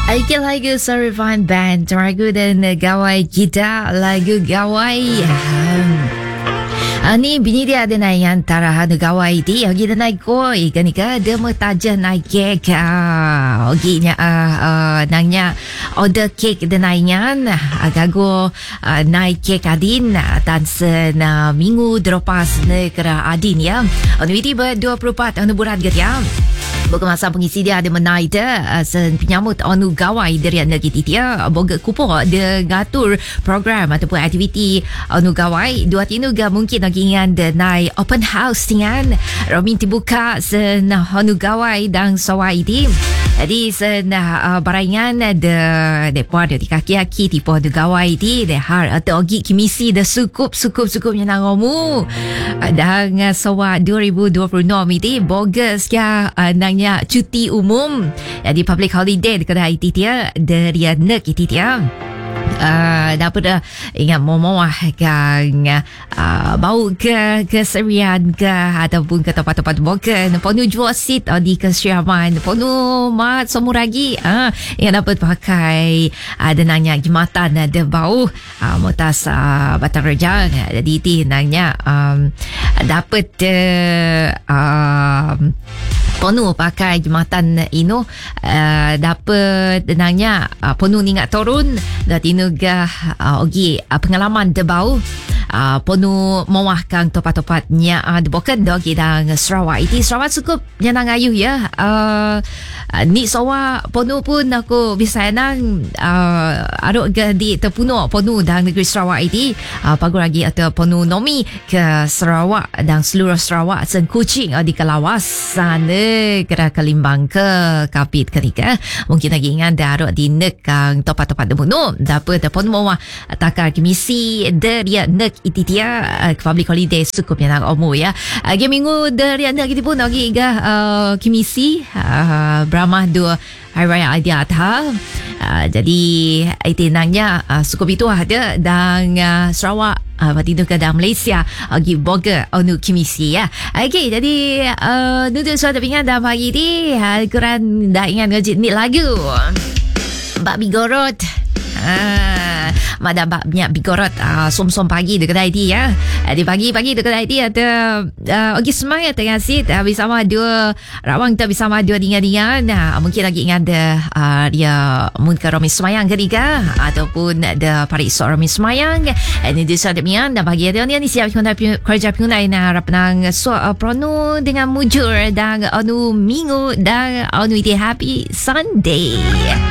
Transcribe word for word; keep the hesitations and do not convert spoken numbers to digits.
Aiki lagu Sarifan Band, lagu dan gawai kita, lagu gawai. Ah, ni bini dia ada naik antara hanu gawai di, ogi dia naik koi, kan ika dia metaja naik kek, ah, ogi nya ah, ah, nangnya order kek dia naiknya, agago ah, naik kek adin, dan sen ah, minggu dropas negara adin ya, anu ini berdua puluh empat anu bulan ya. Berkemasa pengisi dia ada menaik dia sen penyambut anu gawai dari negeri dia boga kupo dia ngatur program ataupun aktiviti anu gawai dua tinuga mungkin lagi ingan dia naik open house dengan Romin dibuka sen anu gawai dan sawai di jadi sen uh, barangan ada depa ada di kaki-kaki tipu anu gawai di de har atau ogi kimisi dah sukup sukup sukupnya nangomu dan uh, sawa dua ribu dua puluh enam ini bogus ya uh, nangnya cuti umum jadi public holiday dekat I T dia dari nek I T dia Uh, dapat dah ingat mau-mau kan uh, bau ke keserian ke ataupun ke tempat-tempat boken penuh jual seat uh, di kesiaman penuh mat semua lagi uh, yang dapat pakai ada uh, nanya jematan ada bau uh, mutas uh, Batang Rejang jadi itu nanya um, dapat uh, um, penuh pakai jematan ino uh, dapat nanya uh, penuh ingat turun dan ino ga uh, ogi uh, pengalaman debau uh, penuh mewahkan tempat-tempatnya uh, debokan dogi dan Sarawak itu Sarawak cukup nyanang ayuh ya uh, uh, ni Sarawak penuh pun aku bisa nang uh, aduk ga di terpunuh penuh dan negeri Sarawak itu uh, pagu lagi atau penuh nomi ke Sarawak dan seluruh Sarawak sen Kuching uh, di kawasan kera Kalimbang ke Kapit ketika mungkin lagi ingat dah aduk di nekang tempat-tempat demuno dapat pun mau takar kimisi dari nek itu dia public holiday cukup yang nak omu ya lagi minggu dari nek itu pun lagi ga uh, kimisi uh, beramah dua hari raya Aidiadha uh, jadi itu nangnya uh, cukup itu ada dan uh, Sarawak Uh, Batinu ke dalam Malaysia Agi uh, boga onu kimisi ya. Okay, jadi uh, Nuduk suatu pingan dalam pagi ni uh, Kurang dah ingat ngejit ni lagu Bak Bigorot Ah, madam baknya bigorot uh, som-som pagi dekat I T ya. Uh, di pagi-pagi dekat I T ada uh, okey semangat dengan sit uh, bersama dua rawang kita bersama dua dengan-dengan. Nah, mungkin lagi ingat ada uh, dia mungkin Romi Semayang ketiga ataupun ada Parik Sok Romi Semayang. Ini di saat demikian dan bagi dia ni siap kerja pengunai na rapenang so uh, prono dengan mujur dan anu minggu dan anu iti happy Sunday.